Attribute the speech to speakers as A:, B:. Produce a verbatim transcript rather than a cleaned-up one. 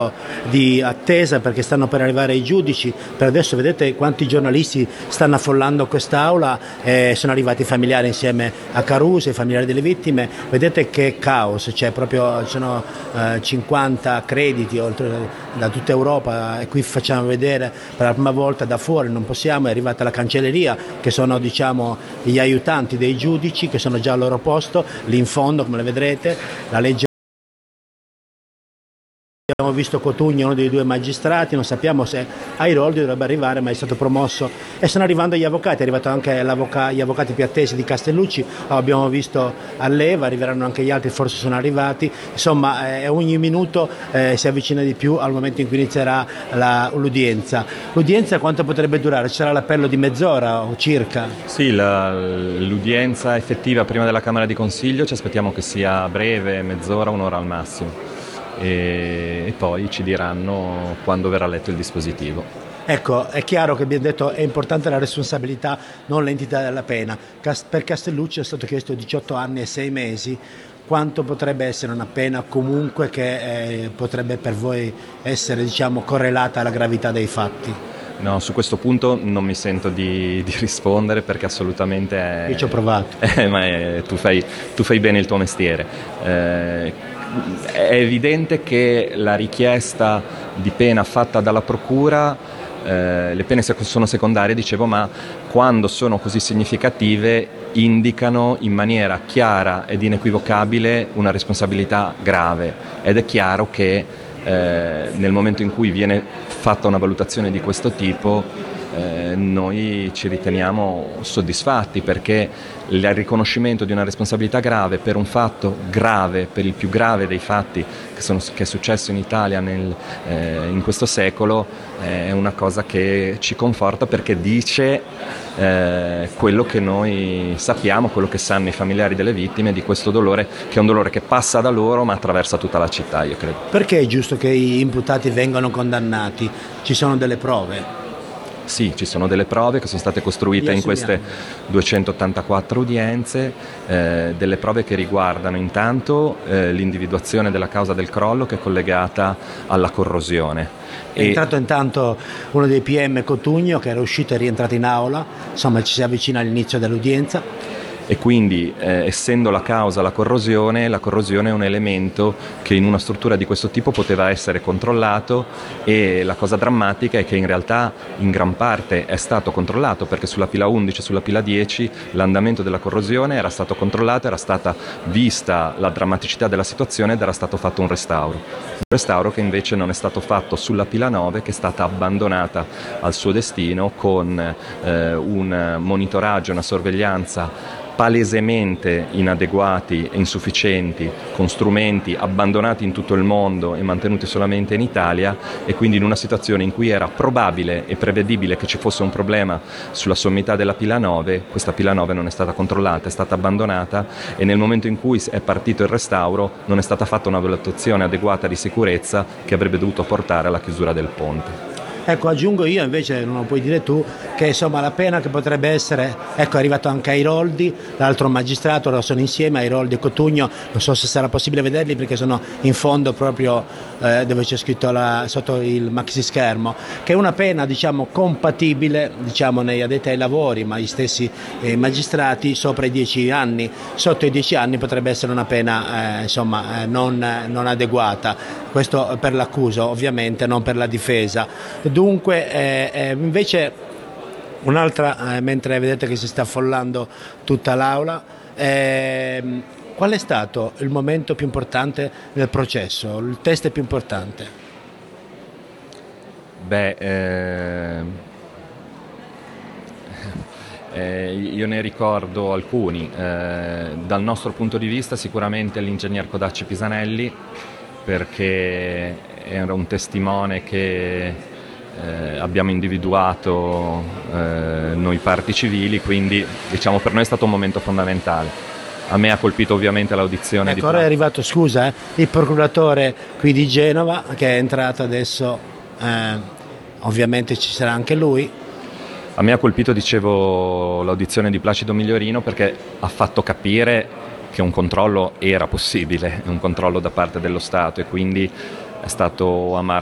A: di attesa perché stanno per arrivare i giudici. Per adesso vedete quanti giornalisti stanno affollando quest'aula, eh, sono arrivati i familiari insieme a Caruso, i familiari delle vittime. Vedete che caos, c'è proprio, ci sono eh, cinquanta crediti oltre, da tutta Europa, e qui facciamo vedere per la prima volta da fuori, non possiamo, è arrivata la cancelleria che sono diciamo gli aiutanti dei giudici che sono già al loro posto lì in fondo, come le vedrete. La legge, abbiamo visto Cotugno, uno dei due magistrati, non sappiamo se Airoldi dovrebbe arrivare, ma è stato promosso, e stanno arrivando gli avvocati, è arrivato anche gli avvocati più attesi di Castellucci, abbiamo visto Alleva, arriveranno anche gli altri, forse sono arrivati, insomma eh, ogni minuto eh, si avvicina di più al momento in cui inizierà la, l'udienza. L'udienza quanto potrebbe durare? Ci sarà l'appello di mezz'ora o circa?
B: Sì, la, l'udienza effettiva prima della Camera di Consiglio ci aspettiamo che sia breve, mezz'ora, un'ora al massimo. E poi ci diranno quando verrà letto il dispositivo.
A: Ecco, è chiaro che abbiamo detto è importante la responsabilità, non l'entità della pena. Per Castellucci è stato chiesto diciotto anni e sei mesi. Quanto potrebbe essere una pena comunque che eh, potrebbe per voi essere diciamo correlata alla gravità dei fatti?
B: No, su questo punto non mi sento di, di rispondere perché assolutamente è...
A: Io ci ho provato.
B: Eh, ma è, tu, fai, tu fai bene il tuo mestiere. Eh, È evidente che la richiesta di pena fatta dalla Procura, eh, le pene sono secondarie, dicevo, ma quando sono così significative indicano in maniera chiara ed inequivocabile una responsabilità grave, ed è chiaro che eh, nel momento in cui viene fatta una valutazione di questo tipo Eh, noi ci riteniamo soddisfatti, perché il riconoscimento di una responsabilità grave per un fatto grave, per il più grave dei fatti che, sono, che è successo in Italia nel, eh, in questo secolo, eh, è una cosa che ci conforta, perché dice eh, quello che noi sappiamo, quello che sanno i familiari delle vittime di questo dolore, che è un dolore che passa da loro ma attraversa tutta la città, io credo.
A: Perché è giusto che gli imputati vengano condannati? Ci sono delle prove?
B: Sì, ci sono delle prove che sono state costruite in queste duecentottantaquattro udienze, eh, delle prove che riguardano intanto eh, l'individuazione della causa del crollo, che è collegata alla corrosione.
A: È entrato intanto uno dei P M, Cotugno, che era uscito e rientrato in aula, insomma ci si avvicina all'inizio dell'udienza.
B: E quindi eh, essendo la causa la corrosione, la corrosione è un elemento che in una struttura di questo tipo poteva essere controllato, e la cosa drammatica è che in realtà in gran parte è stato controllato, perché sulla pila undici e sulla pila dieci l'andamento della corrosione era stato controllato, era stata vista la drammaticità della situazione ed era stato fatto un restauro. Un restauro che invece non è stato fatto sulla pila nove, che è stata abbandonata al suo destino con eh, un monitoraggio, una sorveglianza palesemente inadeguati e insufficienti, con strumenti abbandonati in tutto il mondo e mantenuti solamente in Italia, e quindi in una situazione in cui era probabile e prevedibile che ci fosse un problema sulla sommità della pila nove, questa pila nove non è stata controllata, è stata abbandonata, e nel momento in cui è partito il restauro non è stata fatta una valutazione adeguata di sicurezza che avrebbe dovuto portare alla chiusura del ponte.
A: Ecco, aggiungo io, invece non lo puoi dire tu, che insomma la pena che potrebbe essere, ecco è arrivato anche Airoldi, l'altro magistrato, loro sono insieme, Airoldi e Cotugno, non so se sarà possibile vederli perché sono in fondo proprio eh, dove c'è scritto la, sotto il maxi schermo, che è una pena diciamo compatibile diciamo nei addetti ai lavori, ma gli stessi eh, magistrati sopra i dieci anni, sotto i dieci anni potrebbe essere una pena eh, insomma eh, non, non adeguata, questo per l'accusa ovviamente, non per la difesa. Dunque, eh, eh, invece, un'altra, eh, mentre vedete che si sta affollando tutta l'aula, eh, qual è stato il momento più importante del processo, il test più importante?
B: Beh, eh, eh, io ne ricordo alcuni. Eh, dal nostro punto di vista sicuramente l'ingegner Codacci Pisanelli, perché era un testimone che Eh, abbiamo individuato eh, noi parti civili, quindi diciamo per noi è stato un momento fondamentale. A me ha colpito ovviamente l'audizione.
A: Ecco,
B: di
A: ora è arrivato, scusa, eh, il procuratore qui di Genova che è entrato adesso, eh, ovviamente ci sarà anche lui.
B: A me ha colpito, dicevo, l'audizione di Placido Migliorino, perché ha fatto capire che un controllo era possibile, un controllo da parte dello Stato, e quindi è stato a